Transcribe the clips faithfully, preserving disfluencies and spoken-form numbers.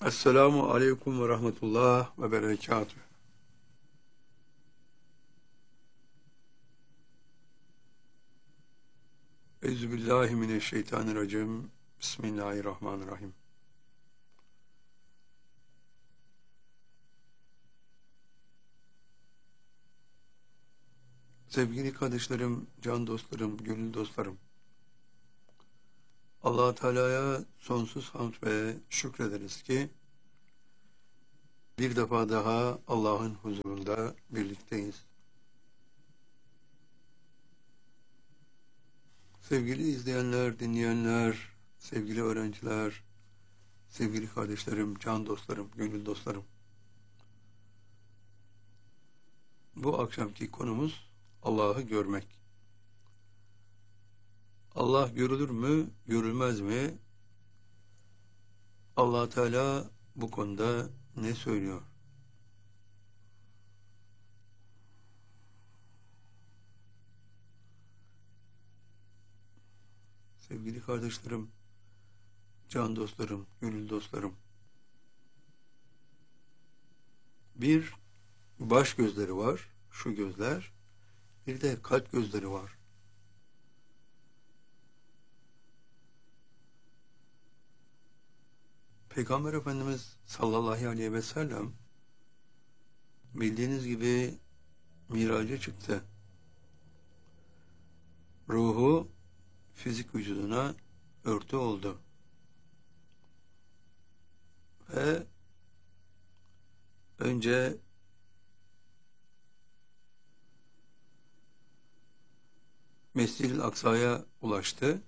Esselamu aleyküm ve rahmetullah ve berekatüh. Euzubillahimineşşeytanirracim. Bismillahirrahmanirrahim. Sevgili kardeşlerim, can dostlarım, gönül dostlarım. Allah Teala'ya sonsuz hamd ve şükrederiz ki bir defa daha Allah'ın huzurunda birlikteyiz. Sevgili izleyenler, dinleyenler, sevgili öğrenciler, sevgili kardeşlerim, can dostlarım, gönül dostlarım. Bu akşamki konumuz Allah'ı görmek. Allah görülür mü, görülmez mi? Allah Teala bu konuda ne söylüyor? Sevgili kardeşlerim, can dostlarım, gönül dostlarım. Bir baş gözleri var, şu gözler. Bir de kalp gözleri var. Peygamber Efendimiz sallallahu aleyhi ve sellem bildiğiniz gibi miraca çıktı. Ruhu fizik vücuduna örtü oldu. Ve önce Mescid-i Aksa'ya ulaştı.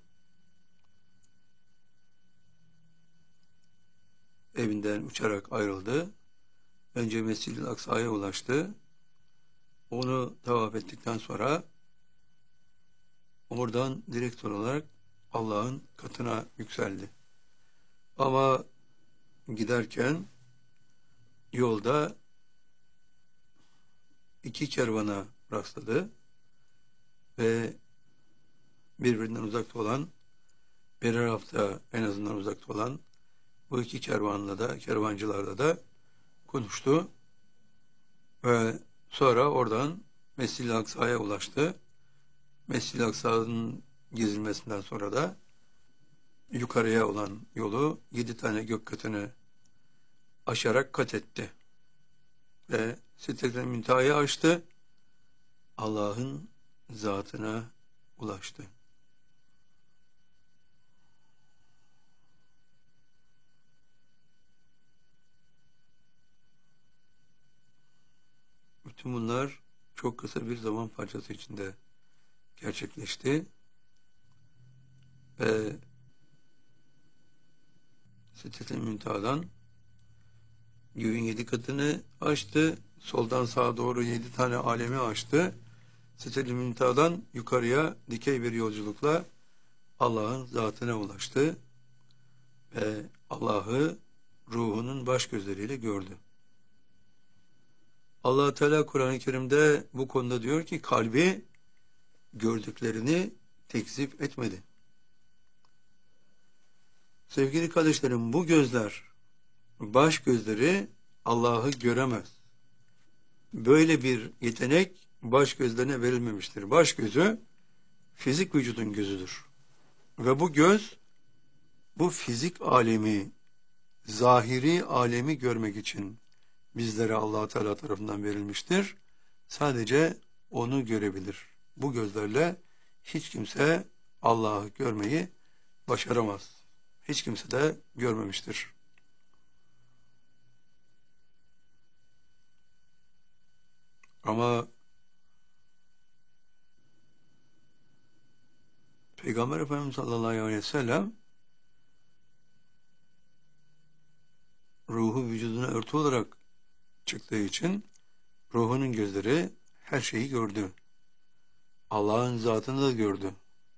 Evinden uçarak ayrıldı. Önce Mescid-i Aksa'ya ulaştı. Onu tavaf ettikten sonra oradan direkt olarak Allah'ın katına yükseldi. Ama giderken yolda iki kervana rastladı ve birbirinden uzakta olan, birer hafta en azından uzakta olan bu iki kervanla da, kervancılarla da konuştu ve sonra oradan Mescid-i Aksa'ya ulaştı. Mescid-i Aksa'nın gezilmesinden sonra da yukarıya olan yolu yedi tane gök katını aşarak kat etti. Ve Sidret-i Münteha'yı aştı. Allah'ın zatına ulaştı. Bütün bunlar çok kısa bir zaman parçası içinde gerçekleşti. Ve Sidret-i Münteha'dan göğün yedi katını açtı. Soldan sağa doğru yedi tane alemi açtı. Sidret-i Münteha'dan yukarıya dikey bir yolculukla Allah'ın zatına ulaştı. Ve Allah'ı ruhunun baş gözleriyle gördü. Allah Teala Kur'an-ı Kerim'de bu konuda diyor ki kalbi gördüklerini tekzip etmedi. Sevgili kardeşlerim, bu gözler, baş gözleri Allah'ı göremez. Böyle bir yetenek baş gözlerine verilmemiştir. Baş gözü fizik vücudun gözüdür. Ve bu göz bu fizik alemi, zahiri alemi görmek için bizlere Allah Teala tarafından verilmiştir. Sadece onu görebilir. Bu gözlerle hiç kimse Allah'ı görmeyi başaramaz. Hiç kimse de görmemiştir. Ama Peygamber Efendimiz sallallahu aleyhi ve sellem ruhu vücuduna örtü olarak çıktığı için ruhunun gözleri her şeyi gördü. Allah'ın zatını da gördü.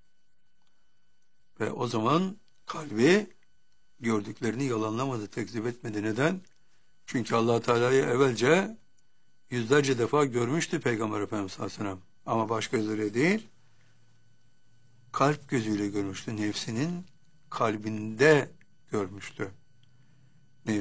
Ve o zaman kalbi gördüklerini yalanlamadı, tekzip etmedi. Neden? Çünkü Allah Teala'yı evvelce yüzlerce defa görmüştü Peygamber Efendimiz sallallahu aleyhi ve sellem. Ama baş gözleriyle değil, kalp gözüyle görmüştü. Nefsinin kalbinde görmüştü.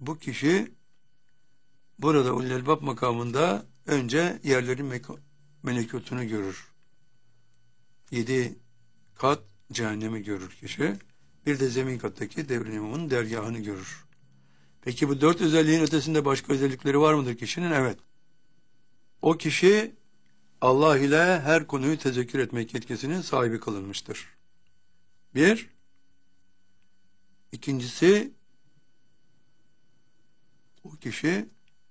bu kişi burada ulul elbab makamında önce yerlerin melekutunu görür. Yedi kat cehennemi görür kişi. Bir de zemin kattaki devrin imamının dergahını görür. Peki bu dört özelliğin ötesinde başka özellikleri var mıdır kişinin? Evet. O kişi Allah ile her konuyu tezekkür etmek yetkisinin sahibi kılınmıştır. Bir. İkincisi, o kişi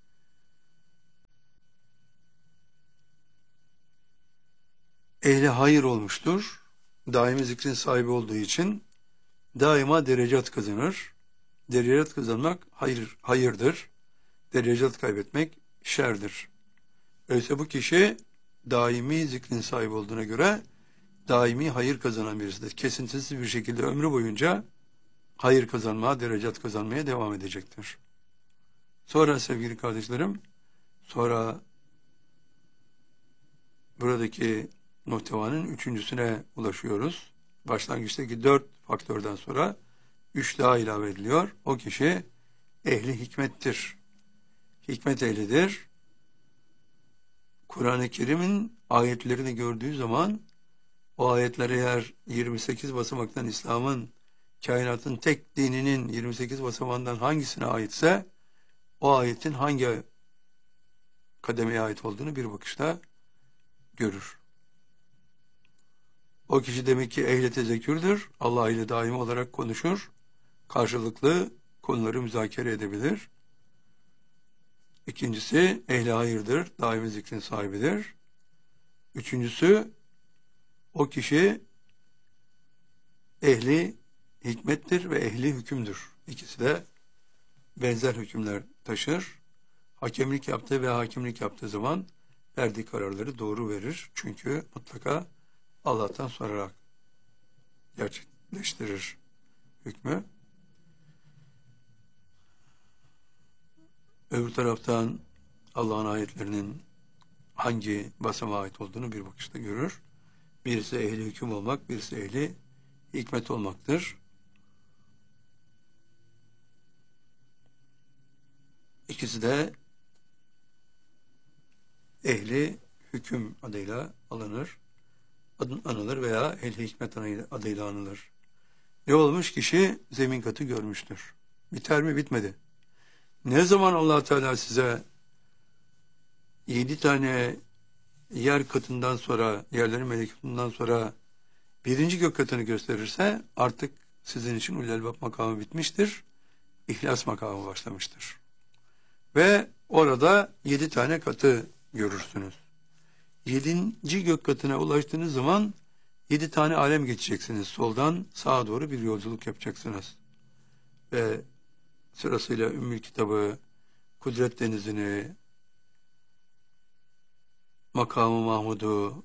ehli hayır olmuştur. Daimi zikrin sahibi olduğu için daima derecat kazanır. Derecat kazanmak hayır, hayırdır. Derecat kaybetmek şerdir. Öyleyse bu kişi daimi zikrin sahibi olduğuna göre daimi hayır kazanan birisidir. Kesintisiz bir şekilde ömrü boyunca hayır kazanmaya, derecat kazanmaya devam edecektir. Sonra sevgili kardeşlerim, sonra buradaki muhtevanın üçüncüsüne ulaşıyoruz. Başlangıçtaki dört faktörden sonra üç daha ilave ediliyor. O kişi ehli hikmettir. Hikmet ehlidir. Kur'an-ı Kerim'in ayetlerini gördüğü zaman o ayetler eğer yirmi sekiz basamaktan İslam'ın, kainatın tek dininin yirmi sekiz basamağından hangisine aitse o ayetin hangi kademeye ait olduğunu bir bakışta görür. O kişi demek ki ehli tezekkürdür. Allah ile daim olarak konuşur. Karşılıklı konuları müzakere edebilir. İkincisi ehli hayırdır. Daimi zikrin sahibidir. Üçüncüsü o kişi ehli hikmettir ve ehli hükümdür. İkisi de benzer hükümler taşır. Hakemlik yaptığı ve hakimlik yaptığı zaman verdiği kararları doğru verir. Çünkü mutlaka Allah'tan sorarak gerçekleştirir hükmü. Öbür taraftan Allah'ın ayetlerinin hangi basamağa ait olduğunu bir bakışta görür. Birisi ehli hüküm olmak, birisi ehli hikmet olmaktır. İkisi de ehli hüküm adıyla alınır, anılır veya ehli hikmet adıyla anılır. Ne olmuş? Kişi zemin katı görmüştür. Biter mi? Bitmedi. Ne zaman Allah Teala size yedi tane yer katından sonra, yerlerin melekutundan sonra birinci gök katını gösterirse artık sizin için ulul elbab makamı bitmiştir. İhlas makamı başlamıştır. Ve orada yedi tane katı görürsünüz. Yedinci gök katına ulaştığınız zaman yedi tane alem geçeceksiniz. Soldan sağa doğru bir yolculuk yapacaksınız. Ve sırasıyla Ümmül Kitabı, Kudret Denizi'ni, Makamı Mahmud'u,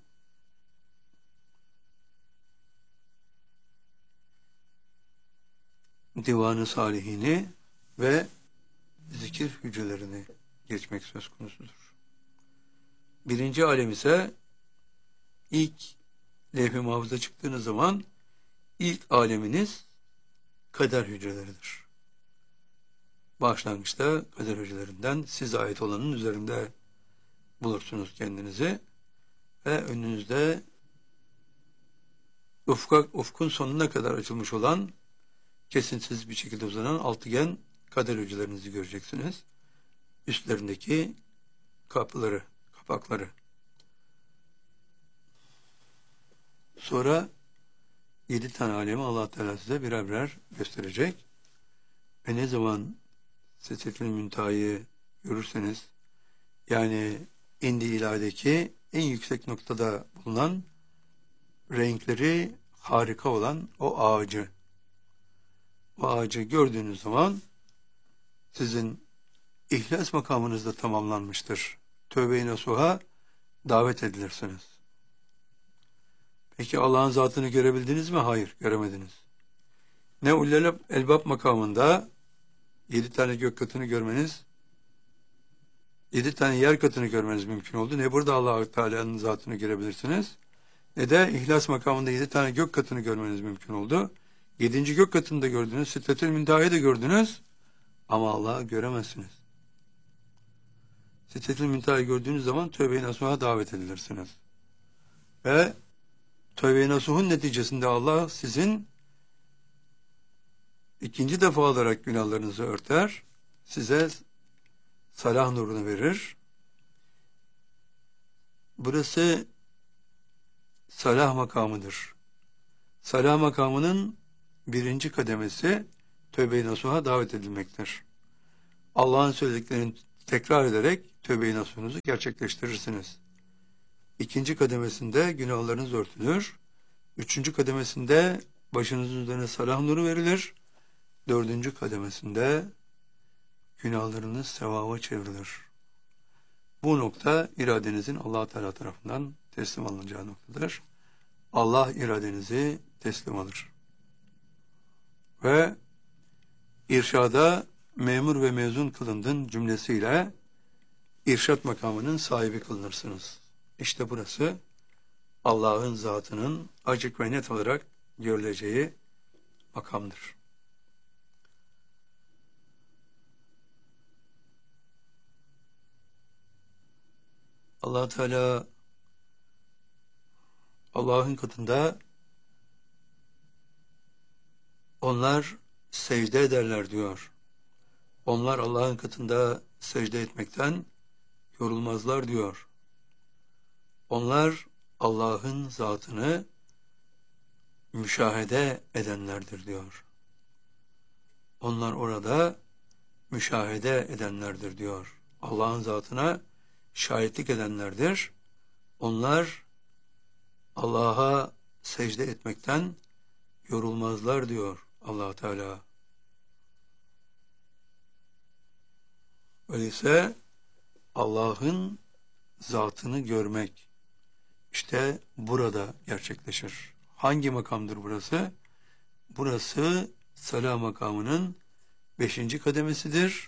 Divan-ı Salihini ve zikir hücrelerini geçmek söz konusudur. Birinci alem ise ilk levh-i mahfuza çıktığınız zaman ilk aleminiz kader hücreleridir. Başlangıçta kader hücrelerinden size ait olanın üzerinde bulursunuz kendinizi ve önünüzde ufka, ufkun sonuna kadar açılmış olan kesintisiz bir şekilde uzanan altıgen kader hücrelerinizi göreceksiniz. Üstlerindeki kapıları, kapakları. Sonra yedi tane alemi Allah Teala size birer birer gösterecek. Ve ne zaman Sidretül Münteha'yı görürseniz, yani indi ilahideki en yüksek noktada bulunan renkleri harika olan o ağacı, o ağacı gördüğünüz zaman sizin ihlas makamınız da tamamlanmıştır. Tövbe-i nasuha davet edilirsiniz. Peki Allah'ın zatını görebildiniz mi? Hayır, göremediniz. Ne ulul elbab makamında yedi tane gök katını görmeniz, yedi tane yer katını görmeniz mümkün oldu. Ne burada Allah-u Teala'nın zatını görebilirsiniz, ne de ihlas makamında yedi tane gök katını görmeniz mümkün oldu. Yedinci gök katını da gördünüz, Sidretül Münteha'yı da gördünüz. Ama Allah'ı göremezsiniz. Sidretül Münteha'yı gördüğünüz zaman tövbe-i nasuha davet edilirsiniz. Ve tövbe-i nasuhun neticesinde Allah sizin ikinci defa olarak günahlarınızı örter, size salah nurunu verir. Burası salah makamıdır. Salah makamının birinci kademesi tövbe-i nasuha davet edilmektir. Allah'ın söylediklerini tekrar ederek tövbe-i nasuhunuzu gerçekleştirirsiniz. İkinci kademesinde günahlarınız örtülür. Üçüncü kademesinde başınızın üzerine salah nuru verilir. Dördüncü kademesinde günahlarınız sevaba çevrilir. Bu nokta iradenizin Allah Teala tarafından teslim alınacağı noktadır. Allah iradenizi teslim alır. Ve irşada memur ve mezun kılındın cümlesiyle irşat makamının sahibi kılınırsınız. İşte burası Allah'ın zatının açık ve net olarak görüleceği makamdır. Allah Teala Allah'ın katında onlar secde ederler diyor. Onlar Allah'ın katında secde etmekten yorulmazlar diyor. Onlar Allah'ın zatını müşahede edenlerdir diyor. Onlar orada müşahede edenlerdir diyor. Allah'ın zatına şahitlik edenlerdir. Onlar Allah'a secde etmekten yorulmazlar diyor Allah Teala. Öyleyse Allah'ın zatını görmek işte burada gerçekleşir. Hangi makamdır burası? Burası salah makamının beşinci kademesidir.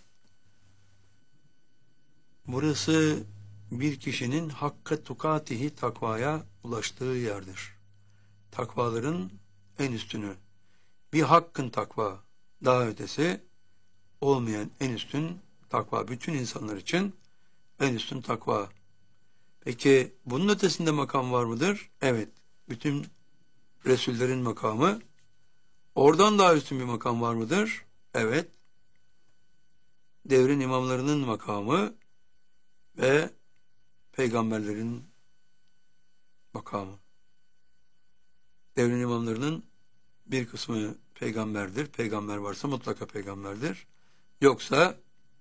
Burası bir kişinin hakka tukatihi takvaya ulaştığı yerdir. Takvaların en üstünü. Bir hakkın takva, daha ötesi olmayan en üstün takva. Bütün insanlar için en üstün takva. Peki bunun ötesinde makam var mıdır? Evet. Bütün Resullerin makamı. Oradan daha üstün bir makam var mıdır? Evet. Devrin imamlarının makamı ve peygamberlerin makamı. Devrin imamlarının bir kısmı peygamberdir. Peygamber varsa mutlaka peygamberdir. Yoksa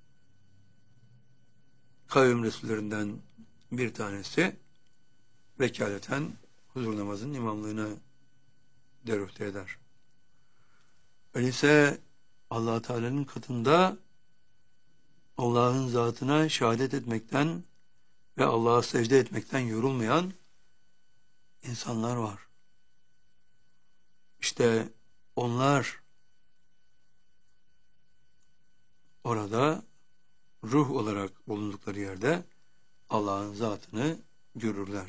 kavim resullerinden bir tanesi vekaleten huzur namazının imamlığını derüfte eder. Öyleyse Allah Teala'nın katında Allah'ın zatına şehadet etmekten ve Allah'a secde etmekten yorulmayan insanlar var. İşte onlar orada ruh olarak bulundukları yerde Allah'ın zatını görürler.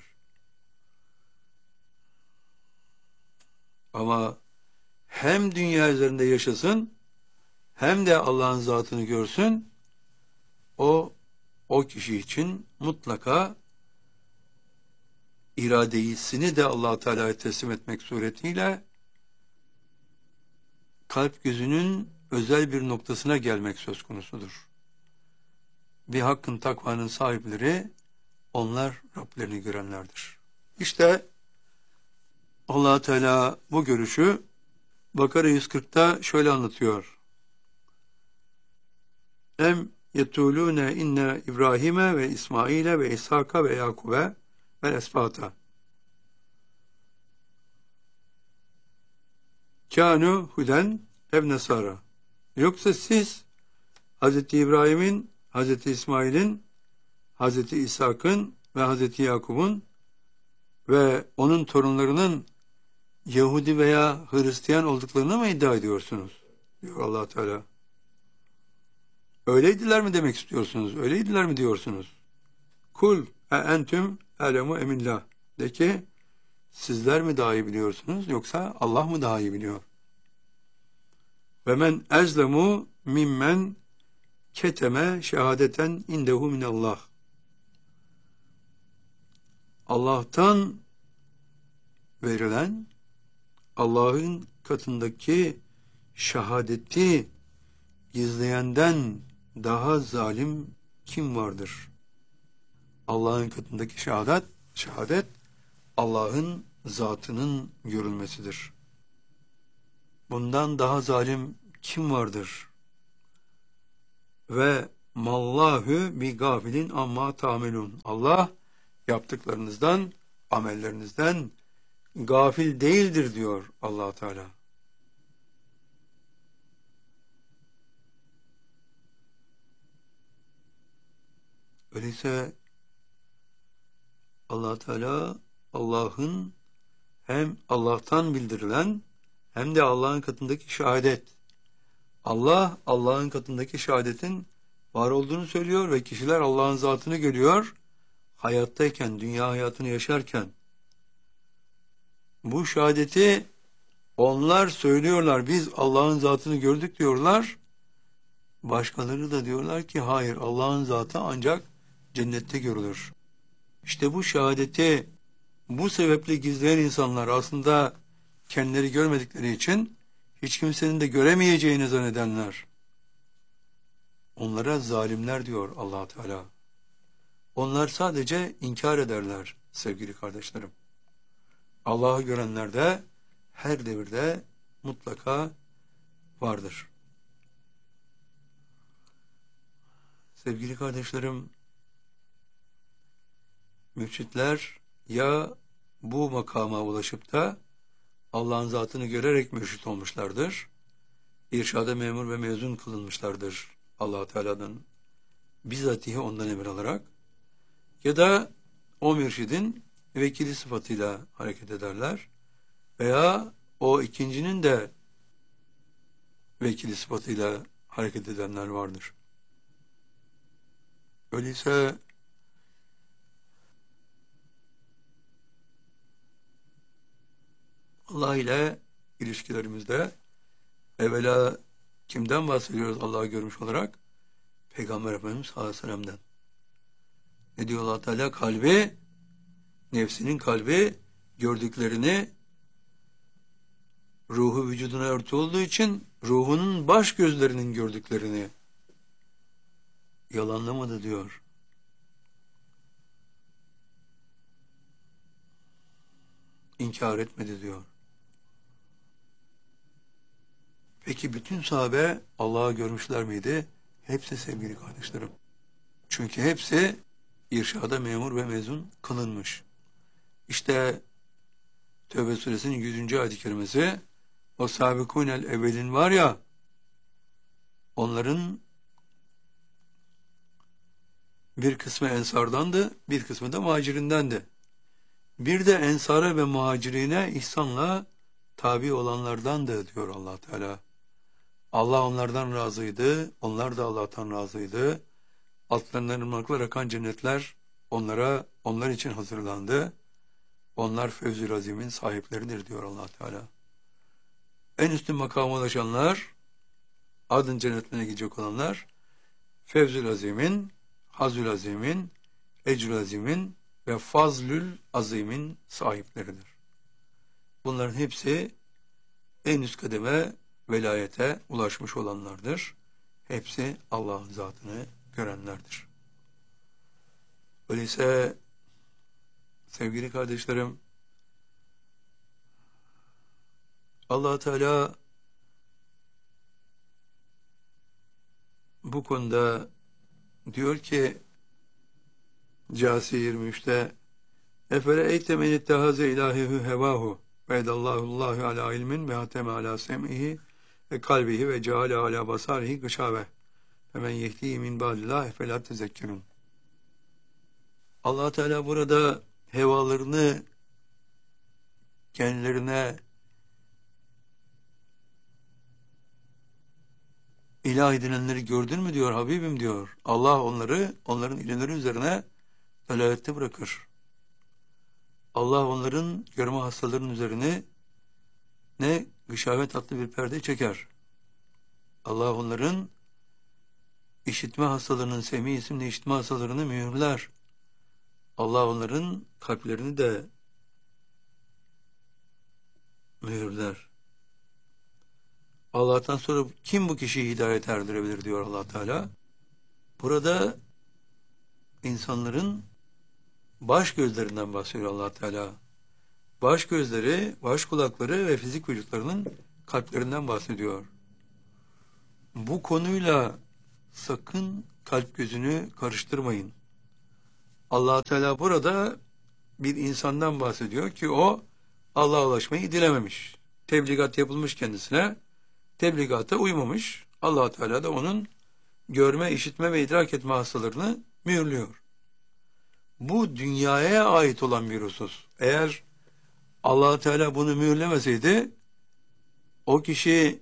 Ama hem dünya üzerinde yaşasın hem de Allah'ın zatını görsün, o o kişi için mutlaka iradesini de Allah Teala'ya teslim etmek suretiyle kalp gözünün özel bir noktasına gelmek söz konusudur. Bir hakkın takvanın sahipleri onlar Rablerini görenlerdir. İşte Allah Teala bu görüşü Bakara yüz kırkta şöyle anlatıyor. Em yetulune inne İbrahim'e ve İsmail'e ve İshak'a ve Yakub'e ve Esbat'a kânû huden ev nesara. Yoksa siz Hazreti İbrahim'in, Hazreti İsmail'in, Hazreti İshak'ın ve Hazreti Yakub'un ve onun torunlarının Yahudi veya Hristiyan olduklarını mı iddia ediyorsunuz? Diyor Allah Teala. Öyleydiler mi demek istiyorsunuz? Öyleydiler mi diyorsunuz? Kul e entüm elemu emillah. De ki sizler mi daha iyi biliyorsunuz yoksa Allah mı daha iyi biliyor? Ve men ezlemu mimmen keteme şehadeten indehu minallah. Allah'tan verilen, Allah'ın katındaki şehadeti gizleyenden daha zalim kim vardır? Allah'ın katındaki şehadet, şehadet Allah'ın zatının görülmesidir. Bundan daha zalim kim vardır? Ve mallahu bi gafilin amma tamelun. Allah yaptıklarınızdan, amellerinizden gafil değildir diyor Allah Teala. Öyleyse Allah Teala Allah'ın hem Allah'tan bildirilen hem de Allah'ın katındaki şehadet. Allah Allah'ın katındaki şehadetin var olduğunu söylüyor ve kişiler Allah'ın zatını görüyor. Hayattayken, dünya hayatını yaşarken bu şehadeti onlar söylüyorlar. Biz Allah'ın zatını gördük diyorlar. Başkaları da diyorlar ki hayır, Allah'ın zatı ancak cennette görülür. İşte bu şehadeti bu sebeple gizleyen insanlar aslında kendileri görmedikleri için hiç kimsenin de göremeyeceğini zannedenler. Onlara zalimler diyor Allah Teala. Onlar sadece inkar ederler sevgili kardeşlerim. Allah'ı görenler de her devirde mutlaka vardır. Sevgili kardeşlerim, mürşitler ya bu makama ulaşıp da Allah'ın zatını görerek mürşit olmuşlardır, irşada memur ve mezun kılınmışlardır Allah-u Teala'dan, bizzatihi ondan emir alarak, ya da o mürşidin vekili sıfatıyla hareket ederler veya o ikincinin de vekili sıfatıyla hareket edenler vardır. Öyleyse Allah ile ilişkilerimizde evvela kimden bahsediyoruz Allah'ı görmüş olarak? Peygamber Efendimiz sallallahu aleyhi ve sellem'den. Ne diyor Allah Teala? Kalbi, nefsinin kalbi gördüklerini, ruhu vücuduna örtü olduğu için ruhunun baş gözlerinin gördüklerini yalanlamadı diyor. İnkar etmedi diyor. Peki bütün sahabe Allah'ı görmüşler miydi? Hepsi sevgili kardeşlerim. Çünkü hepsi irşada memur ve mezun kılınmış. İşte Tevbe suresinin yüzüncü ayet-i kerimesi, o sabikûnel evvelin var ya, onların bir kısmı ensardandı, bir kısmı da muhacirindendi. Bir de ensara ve muhacirine ihsanla tabi olanlardandı diyor Allah Teala. Allah onlardan razıydı, onlar da Allah'tan razıydı. Altlarından ırmaklar akan cennetler onlara, onlar için hazırlandı. Onlar fevz-ül azimin sahipleridir diyor Allah Teala. En üstün makama ulaşanlar, adın cennetine gidecek olanlar, fevz-ül azimin, hazül azimin, ecrül azimin ve fazlül azimin sahipleridir. Bunların hepsi en üst kademe velayete ulaşmış olanlardır. Hepsi Allah'ın zatını görenlerdir. Öyleyse sevgili kardeşlerim, Allah Teala bu konuda diyor ki Câsiye yirmi üçte Efele eyte men ittehaze ilahehu hevahu ve edallahullahu ala ilmin ve hateme ala sem'ihi ve kalbihi ve ceale ala basarihi gışave ve men yehdihi min ba'dillah efela tezekkürün. Allah Teala burada hevalarını kendilerine ilah edinenleri gördün mü diyor Habibim diyor. Allah onları onların ilahları üzerine dalalette bırakır. Allah onların görme hastalarının üzerine ne gışavet adlı bir perde çeker. Allah onların işitme hastalarının, Semi isimli işitme hastalarını mühürler. Allah onların kalplerini de mühürler. Allah'tan sonra kim bu kişiyi hidayet erdirebilir diyor Allah Teala. Burada insanların baş gözlerinden bahsediyor Allah Teala. Baş gözleri, baş kulakları ve fizik vücutlarının kalplerinden bahsediyor. Bu konuyla sakın kalp gözünü karıştırmayın. Allah Teala burada bir insandan bahsediyor ki o Allah'a ulaşmayı dilememiş. Tebligat yapılmış kendisine. Tebligata uymamış. Allah Teala da onun görme, işitme ve idrak etme hastalarını mühürlüyor. Bu dünyaya ait olan bir husus. Eğer Allah Teala bunu mühürlemeseydi o kişi,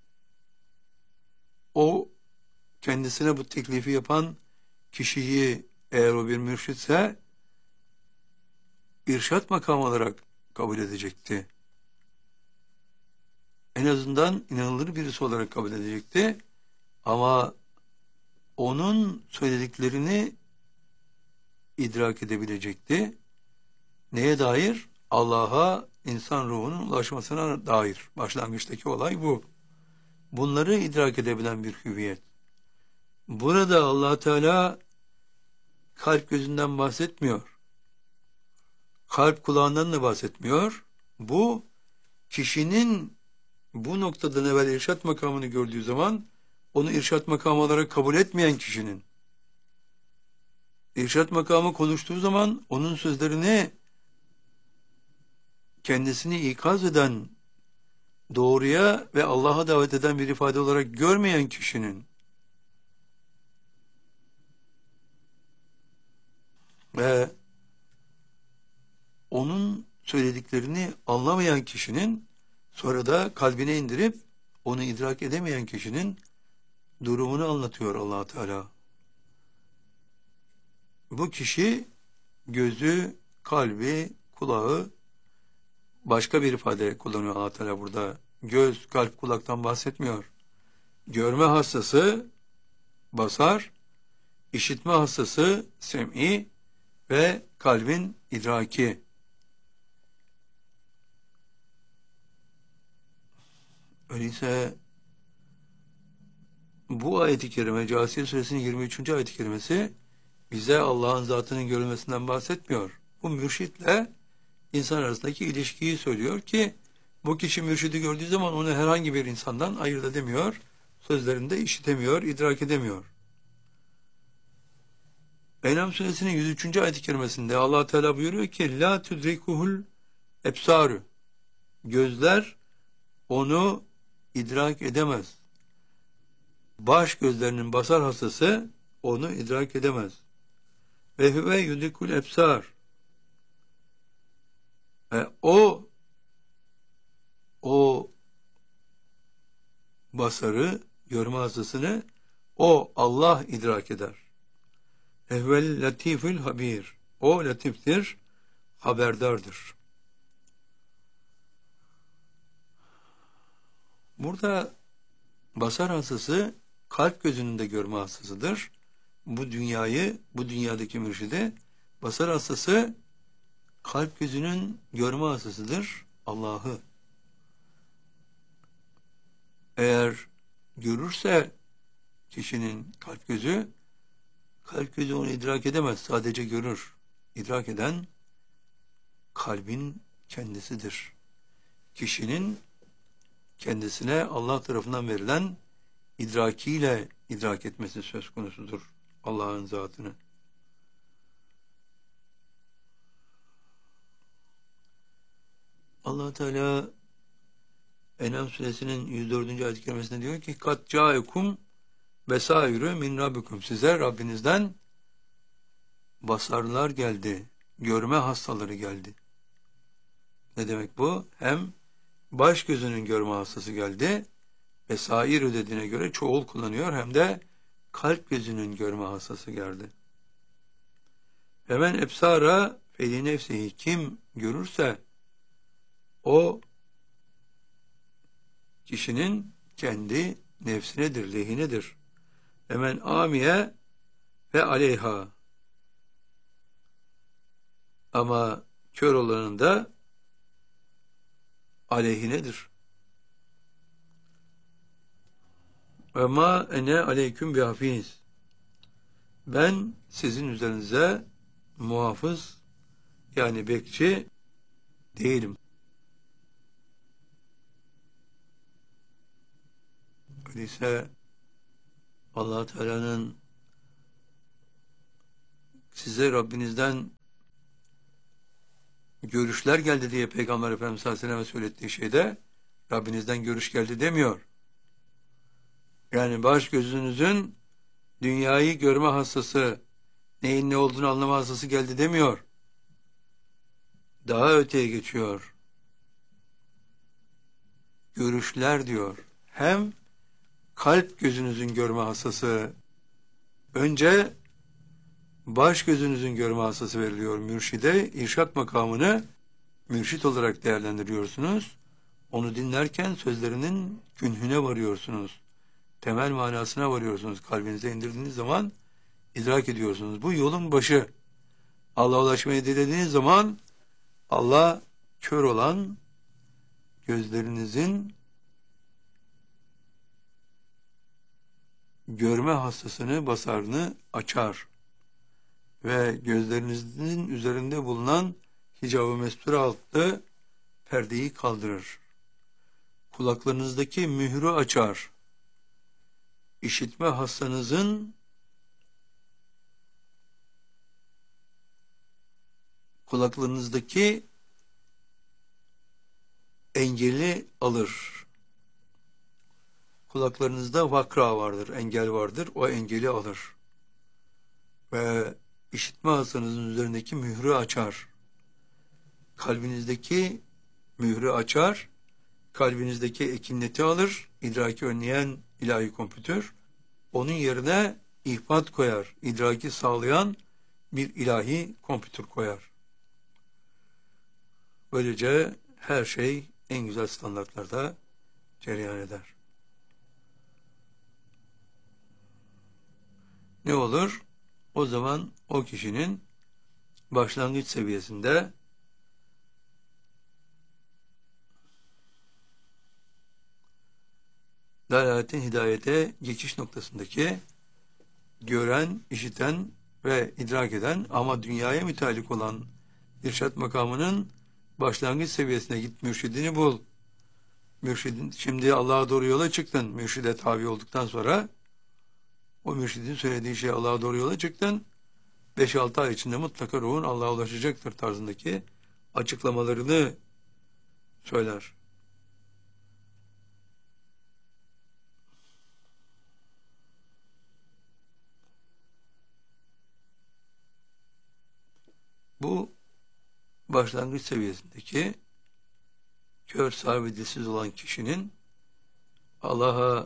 o kendisine bu teklifi yapan kişiyi, eğer o bir mürşitse, irşat makamı olarak kabul edecekti. En azından inanılır birisi olarak kabul edecekti. Ama onun söylediklerini idrak edebilecekti. Neye dair? Allah'a insan ruhunun ulaşmasına dair. Başlangıçtaki olay bu. Bunları idrak edebilen bir hüviyet. Burada Allah Teala kalp gözünden bahsetmiyor. Kalp kulağından da bahsetmiyor. Bu kişinin bu noktadan evvel irşat makamını gördüğü zaman onu irşat makamı olarak kabul etmeyen kişinin, irşat makamı konuştuğu zaman onun sözlerini kendisini ikaz eden, doğruya ve Allah'a davet eden bir ifade olarak görmeyen kişinin ve onun söylediklerini anlamayan kişinin, sonra da kalbine indirip onu idrak edemeyen kişinin durumunu anlatıyor Allah Teala. Bu kişi gözü, kalbi, kulağı, başka bir ifade kullanıyor Allah Teala burada. Göz, kalp, kulaktan bahsetmiyor. Görme hastası basar, işitme hastası sem'i ve kalbin idraki. Öyleyse bu ayet-i kerime, Câsiye Suresinin yirmi üçüncü ayet-i kerimesi bize Allah'ın zatının görülmesinden bahsetmiyor. Bu mürşitle insan arasındaki ilişkiyi söylüyor ki bu kişi mürşidi gördüğü zaman onu herhangi bir insandan ayırt edemiyor, sözlerini de işitemiyor, idrak edemiyor. En'am Suresinin yüz üçüncü ayet-i kerimesinde Allah Teala buyuruyor ki la tudrikuhul ebsaru, gözler onu idrak edemez. Baş gözlerinin basar hastası onu idrak edemez. Ve huve yudrikul ebsar. E, o o basarı, görme hastasını o Allah idrak eder. Ehvel latifül habir. O latiftir, haberdardır. Burada basar hastası kalp gözünün de görme hastasıdır. Bu dünyayı, bu dünyadaki mürşide, basar hastası kalp gözünün görme hastasıdır, Allah'ı. Eğer görürse kişinin kalp gözü, kalp gözü onu idrak edemez, sadece görür. İdrak eden kalbin kendisidir. Kişinin kendisine Allah tarafından verilen idrakiyle idrak etmesi söz konusudur Allah'ın zatını. Allah Teala En'am Suresinin yüz dördüncü ayet-i kerimesinde diyor ki kat câekum besâirü min rabbikum, size Rabbinizden basarlar geldi, görme hastaları geldi. Ne demek bu? Hem baş gözünün görme hastası geldi, besâirü dediğine göre çoğul kullanıyor, hem de kalp gözünün görme hastası geldi. Hemen ebsara feli nefsihi, kim görürse o kişinin kendi nefsinedir, lehinedir. Hemen amiye ve aleyha. Ama kör olanın da aleyhinedir. Ve ma ene aleyküm bihafiz. Ben sizin üzerinize muhafız, yani bekçi değilim. Öyleyse Allah Teala'nın size Rabbinizden görüşler geldi diye Peygamber Efendimiz sallallahu aleyhi ve sellem'e söylettiği şeyde Rabbinizden görüş geldi demiyor. Yani baş gözünüzün dünyayı görme hastası, neyin ne olduğunu anlama hastası geldi demiyor. Daha öteye geçiyor. Görüşler diyor. Hem kalp gözünüzün görme hastası, önce baş gözünüzün görme hastası veriliyor mürşide. İrşat makamını mürşit olarak değerlendiriyorsunuz. Onu dinlerken sözlerinin künhüne varıyorsunuz. Temel manasına varıyorsunuz. Kalbinize indirdiğiniz zaman idrak ediyorsunuz. Bu yolun başı. Allah'a ulaşmayı dilediğiniz zaman Allah kör olan gözlerinizin görme hastasını, basarını açar ve gözlerinizin üzerinde bulunan hicab-ı mesture altı perdeyi kaldırır. Kulaklarınızdaki mührü açar. İşitme hastanızın kulaklarınızdaki engeli alır. Kulaklarınızda vakra vardır, engel vardır. O engeli alır. Ve işitme hastanızın üzerindeki mührü açar. Kalbinizdeki mührü açar. Kalbinizdeki ekinleti alır. İdraki önleyen ilahi kompütür. Onun yerine ihbat koyar. İdraki sağlayan bir ilahi kompütür koyar. Böylece her şey en güzel standartlarda cereyan eder. Ne olur? O zaman o kişinin başlangıç seviyesinde dalaletin hidayete geçiş noktasındaki gören, işiten ve idrak eden ama dünyaya müteallik olan irşat makamının başlangıç seviyesine git, mürşidini bul. Mürşidin, şimdi Allah'a doğru yola çıktın. Mürşide tabi olduktan sonra o mürşidin söylediği şey Allah'a doğru yola çıktın. beş altı ay içinde mutlaka ruhun Allah'a ulaşacaktır tarzındaki açıklamalarını söyler. Bu başlangıç seviyesindeki kör, sahibi, dilsiz olan kişinin Allah'a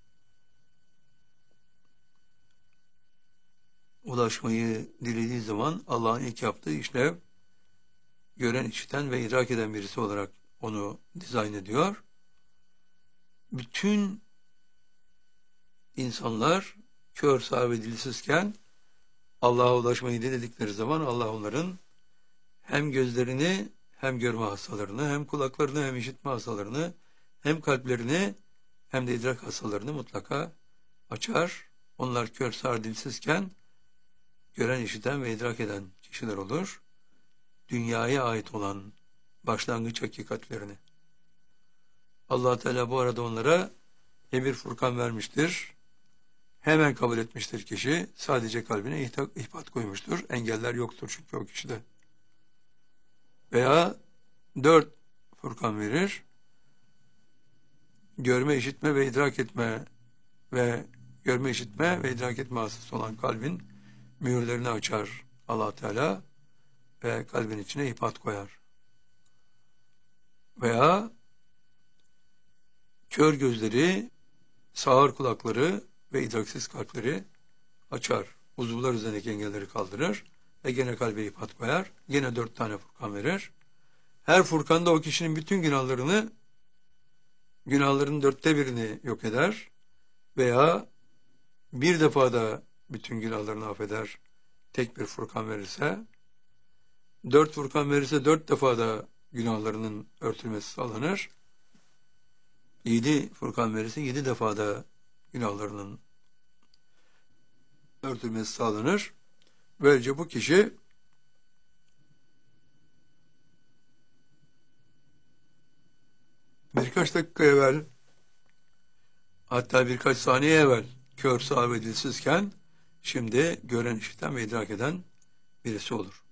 ulaşmayı dilediği zaman Allah'ın ilk yaptığı işlev gören, işiten ve idrak eden birisi olarak onu dizayn ediyor. Bütün insanlar kör, sahibi, dilsizken Allah'a ulaşmayı diledikleri zaman Allah onların hem gözlerini, hem görme hastalarını, hem kulaklarını, hem işitme hastalarını, hem kalplerini, hem de idrak hastalarını mutlaka açar. Onlar kör, sağır, dilsizken gören, işiten ve idrak eden kişiler olur. Dünyaya ait olan başlangıç hakikatlerini. Allah Teala bu arada onlara emir Furkan vermiştir. Hemen kabul etmiştir kişi. Sadece kalbine ihbat koymuştur. Engeller yoktur çünkü o kişide. Veya dört Furkan verir. Görme, işitme ve idrak etme ve görme, işitme ve idrak etme hastası olan kalbin mühürlerini açar Allah Teala ve kalbin içine ihbat koyar. Veya kör gözleri, sağır kulakları ve idraksiz kalpleri açar. Uzuvlar üzerindeki engelleri kaldırır ve gene kalbe ihbat koyar. Gene dört tane Furkan verir. Her Furkan'da o kişinin bütün günahlarını, günahların dörtte birini yok eder veya bir defada bütün günahlarını affeder, tek bir Furkan verirse, dört Furkan verirse dört defada günahlarının örtülmesi sağlanır. Yedi Furkan verirse yedi defada günahlarının örtülmesi sağlanır. Böylece bu kişi birkaç dakika evvel, hatta birkaç saniye evvel kör, sağır ve dilsizken şimdi gören, işiten ve idrak eden birisi olur.